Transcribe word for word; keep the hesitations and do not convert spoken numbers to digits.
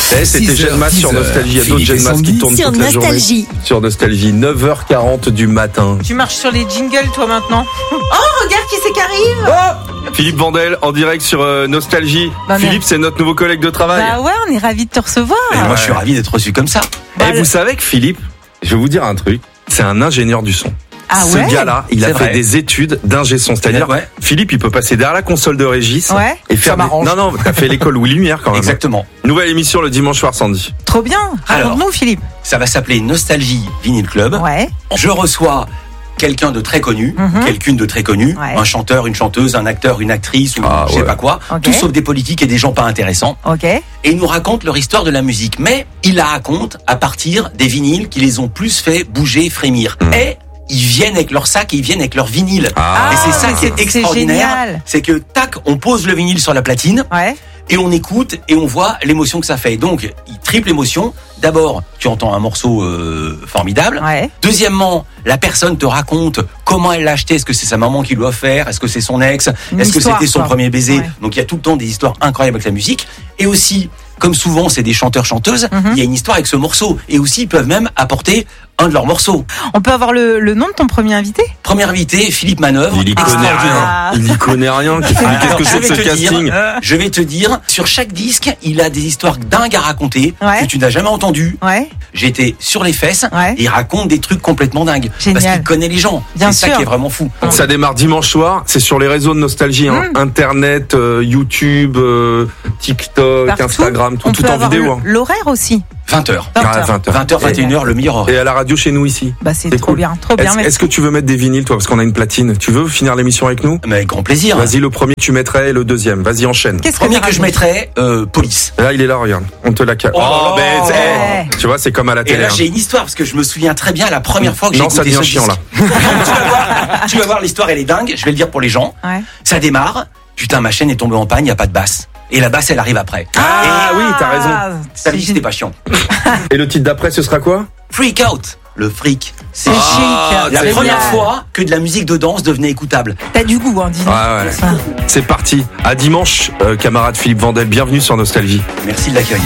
Eh, c'était Genmas sur Nostalgie. Il y a d'autres Genmas qui tournent sur toute la journée. Nostalgie. Sur Nostalgie. neuf heures quarante du matin. Tu marches sur les jingles, toi, maintenant. Oh, regarde qui c'est qui arrive. Oh Philippe Vandel en direct sur euh, Nostalgie. Bah, Philippe, c'est notre nouveau collègue de travail. Bah ouais, on est ravis de te recevoir. Et moi, je suis ravi d'être reçu comme ça. Bah, Et le- vous savez que Philippe, je vais vous dire un truc, c'est un ingénieur du son. Ah Ce ouais gars-là, il a C'est fait vrai. des études d'ingé son. C'est-à-dire, Ouais. Philippe, il peut passer derrière la console de Régis Ouais. et faire. Ça des- m'arrange. Non, non, t'as fait l'école Louis Lumière quand même. Exactement. Nouvelle émission le dimanche soir, Sandy. Trop bien. Alors. Raconte-nous, Philippe. Ça va s'appeler Nostalgie Vinyl Club. Ouais. Je reçois quelqu'un de très connu, Mhm. quelqu'une de très connu, Ouais. un chanteur, une chanteuse, un acteur, une actrice ou Ah, je sais ouais. pas quoi, Ok. tout sauf des politiques et des gens pas intéressants. Ok. Et il nous raconte leur histoire de la musique, mais il la raconte à partir des vinyles qui les ont plus fait bouger, frémir. Mhm. Et ils viennent avec leur sac et ils viennent avec leur vinyle. Ah. Et c'est ça mais qui est c'est- c'est extraordinaire, génial. c'est que tac, on pose le vinyle sur la platine Ouais. et on écoute et on voit l'émotion que ça fait. Donc, il triple émotion. D'abord, tu entends un morceau euh, formidable. Ouais. Deuxièmement, la personne te raconte comment elle l'a acheté. Est-ce que c'est sa maman qui lui a offert? Est-ce que c'est son ex? Une Est-ce que histoire, c'était son quoi. premier baiser? Ouais. Donc il y a tout le temps des histoires incroyables avec la musique. Et aussi, comme souvent c'est des chanteurs-chanteuses, Mhm. il y a une histoire avec ce morceau. Et aussi, ils peuvent même apporter un de leurs morceaux. On peut avoir le, le nom de ton premier invité? Premier invité, Philippe Manœuvre. Il y connaît Ah. rien. Il y connaît rien. Qu'est-ce Alors, que je c'est que vais ce te dire, casting? je vais te dire, sur chaque disque, il a des histoires dingues à raconter Ouais. que tu n'as jamais entendues. Ouais. J'étais sur les fesses Ouais. et il raconte des trucs complètement dingues. Génial. Parce qu'il connaît les gens. Bien C'est ça sûr. qui est vraiment fou. Ça démarre dimanche soir. C'est sur les réseaux de Nostalgie, hein. Mm. Internet, euh, YouTube, euh, TikTok, Partout. Instagram, tout, On tout peut en avoir vidéo. le- hein. L'horaire aussi. vingt heures. vingt Ah, heures. vingt heures. vingt heures, vingt et une heures, le meilleur Et horaire. à la radio chez nous ici. Bah, c'est C'est trop cool. bien. Trop bien, Est-ce, merci. est-ce que tu veux mettre des vinyles, toi, parce qu'on a une platine? Tu veux finir l'émission avec nous? Mais avec grand plaisir. Vas-y, le premier que tu mettrais et le deuxième. Vas-y, enchaîne. Qu'est-ce Premier t'as que je raconté? mettrais, euh, Police. Là, il est là, regarde. On te l'a calé. Oh là ben, là. c'est- Ouais. tu vois, c'est comme à la Et télé. là, hein. j'ai une histoire parce que je me souviens très bien la première fois que j'ai Non, ça écouté devient ce chiant, disque. tu vas voir, tu vas voir, l'histoire elle est dingue. Je vais le dire pour les gens. Ouais. Ça démarre. Putain, ma chaîne est tombée en panne. Il y a pas de basse. Et la basse, elle arrive après. Ah oui, t'as raison. Ça me dit c'est c'était pas chiant. Et le titre d'après, ce sera quoi? Freak out. Le freak. C'est C'est chic. chic. La Génial. première fois que de la musique de danse devenait écoutable. T'as du goût, hein, dis donc. Ouais, ouais. Ça. C'est parti. À dimanche, euh, camarade Philippe Vandel. Bienvenue sur Nostalgie. Merci de l'accueil.